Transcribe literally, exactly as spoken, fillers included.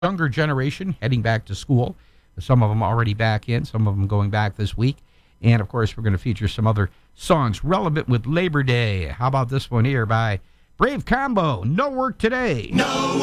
younger generation heading back to school. Some of them already back in, some of them going back this week. And, of course, we're going to feature some other songs relevant with Labor Day. How about this one here by Brave Combo, No Work Today? No